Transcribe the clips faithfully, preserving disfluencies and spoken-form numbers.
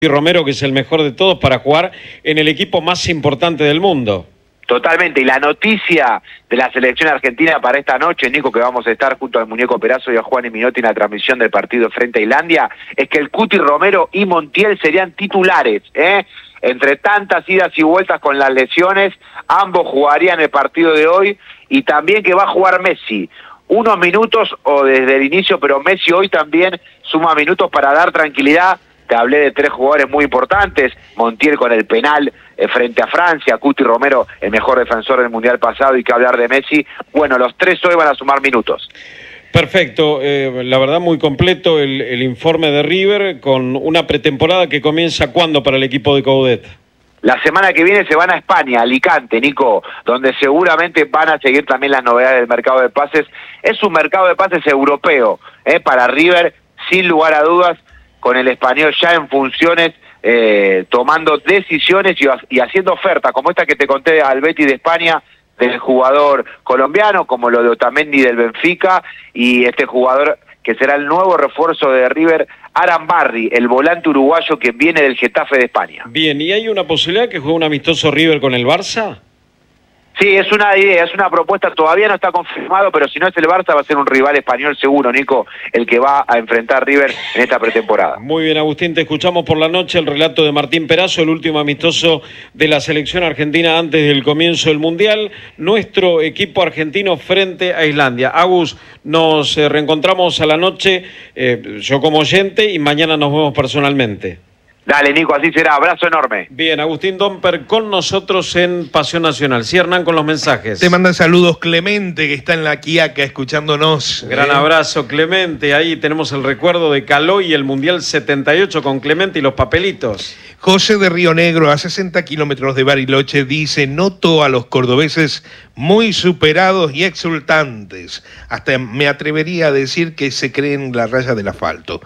y Romero, que es el mejor de todos, para jugar en el equipo más importante del mundo. Totalmente, y la noticia de la selección argentina para esta noche, Nico, que vamos a estar junto al Muñeco Perazo y a Juan y Minotti en la transmisión del partido frente a Islandia, es que el Cuti Romero y Montiel serían titulares, ¿eh? Entre tantas idas y vueltas con las lesiones, ambos jugarían el partido de hoy, y también que va a jugar Messi. Unos minutos o desde el inicio, pero Messi hoy también suma minutos para dar tranquilidad. Te hablé de tres jugadores muy importantes, Montiel con el penal eh, frente a Francia, Cuti Romero, el mejor defensor del Mundial pasado, y que hablar de Messi. Bueno, los tres hoy van a sumar minutos. Perfecto, eh, la verdad muy completo el, el informe de River, con una pretemporada que comienza ¿cuándo para el equipo de Coudet? La semana que viene se van a España, a Alicante, Nico, donde seguramente van a seguir también las novedades del mercado de pases. Es un mercado de pases europeo, eh, para River, sin lugar a dudas, con el español ya en funciones, eh, tomando decisiones y, y haciendo ofertas, como esta que te conté al Betis de España, del jugador colombiano, como lo de Otamendi del Benfica, y este jugador que será el nuevo refuerzo de River, Arambarri, el volante uruguayo que viene del Getafe de España. Bien, ¿y hay una posibilidad que juegue un amistoso River con el Barça? Sí, es una idea, es una propuesta, todavía no está confirmado, pero si no es el Barça va a ser un rival español seguro, Nico, el que va a enfrentar River en esta pretemporada. Muy bien, Agustín, te escuchamos por la noche el relato de Martín Perazo, el último amistoso de la selección argentina antes del comienzo del Mundial, nuestro equipo argentino frente a Islandia. Agus, nos eh, reencontramos a la noche, eh, yo como oyente, y mañana nos vemos personalmente. Dale, Nico, así será. Abrazo enorme. Bien, Agustín Domper con nosotros en Pasión Nacional. Sí, Hernán, con los mensajes. Te manda saludos Clemente, que está en la Quiaca escuchándonos. Gran eh. abrazo, Clemente. Ahí tenemos el recuerdo de Caló y el Mundial setenta y ocho con Clemente y los papelitos. José de Río Negro, a sesenta kilómetros de Bariloche, dice: noto a los cordobeses muy superados y exultantes. Hasta me atrevería a decir que se creen la raya del asfalto.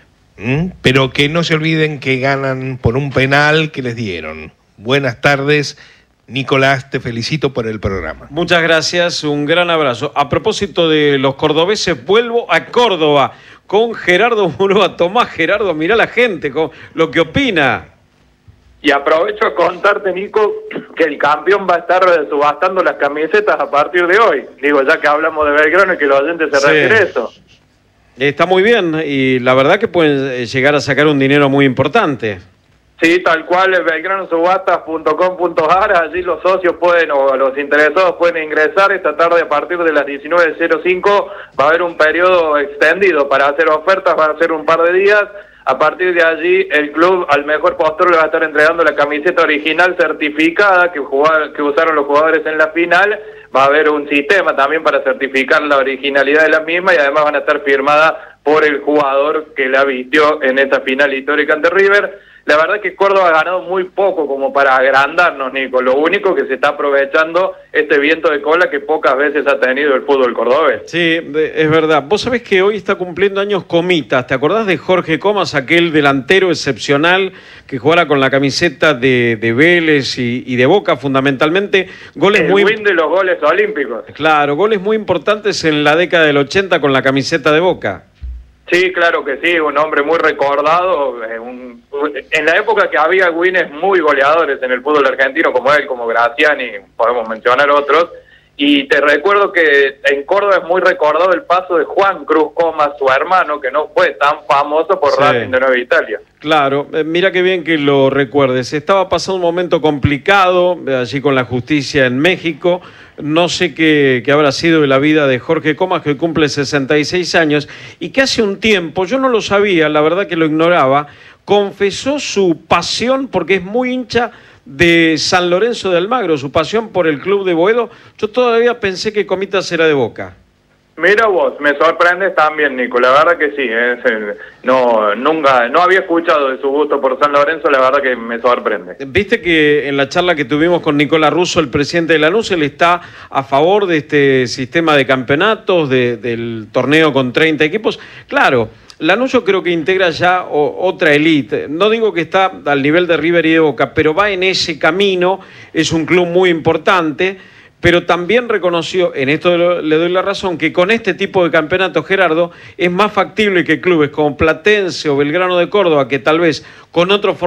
¿Mm? Pero que no se olviden que ganan por un penal que les dieron. Buenas tardes, Nicolás, te felicito por el programa. Muchas gracias, un gran abrazo. A propósito de los cordobeses, vuelvo a Córdoba con Gerardo Murúa. Tomás, Gerardo, mirá la gente, con lo que opina. Y aprovecho a contarte, Nico, que el campeón va a estar subastando las camisetas a partir de hoy. Digo, ya que hablamos de Belgrano y que los oyentes se sí. refiere a eso. Está muy bien, y la verdad que pueden llegar a sacar un dinero muy importante. Sí, tal cual, es belgrano subastas punto com punto a r, allí los socios pueden, o los interesados pueden ingresar esta tarde a partir de las diecinueve cero cinco, va a haber un periodo extendido para hacer ofertas, va a ser un par de días. A partir de allí, el club al mejor postor le va a estar entregando la camiseta original certificada que, jugar, que usaron los jugadores en la final. Va a haber un sistema también para certificar la originalidad de la misma, y además van a estar firmadas por el jugador que la vistió en esta final histórica ante River. La verdad es que Córdoba ha ganado muy poco como para agrandarnos, Nico. Lo único que se está aprovechando este viento de cola que pocas veces ha tenido el fútbol cordobés. Sí, es verdad. Vos sabés que hoy está cumpliendo años Comitas. ¿Te acordás de Jorge Comas, aquel delantero excepcional que jugara con la camiseta de, de Vélez y, y de Boca fundamentalmente? Goles el muy win de los goles olímpicos. Claro, goles muy importantes en la década del ochenta con la camiseta de Boca. Sí, claro que sí, un hombre muy recordado, eh, un, en la época que había wins muy goleadores en el fútbol argentino, como él, como Graciani, podemos mencionar otros, y te recuerdo que en Córdoba es muy recordado el paso de Juan Cruz Comas, su hermano, que no fue tan famoso por sí. Racing de Nueva Italia. Claro, eh, mira qué bien que lo recuerdes. Estaba pasando un momento complicado eh, allí con la justicia en México. No sé qué, qué habrá sido de la vida de Jorge Comas, que cumple sesenta y seis años, y que hace un tiempo, yo no lo sabía, la verdad que lo ignoraba, confesó su pasión, porque es muy hincha de San Lorenzo de Almagro, su pasión por el club de Boedo. Yo todavía pensé que Comitas era de Boca. Mira vos, me sorprendes también, Nico, la verdad que sí, es el, no, nunca, no había escuchado de su gusto por San Lorenzo, la verdad que me sorprende. Viste que en la charla que tuvimos con Nicolás Russo, el presidente de Lanús, él está a favor de este sistema de campeonatos, de, del torneo con treinta equipos. Claro, Lanús yo creo que integra ya o, otra élite. No digo que está al nivel de River y de Boca, pero va en ese camino, es un club muy importante. pero también reconoció, en esto le doy la razón, que con este tipo de campeonato, Gerardo, es más factible que clubes como Platense o Belgrano de Córdoba, que tal vez con otro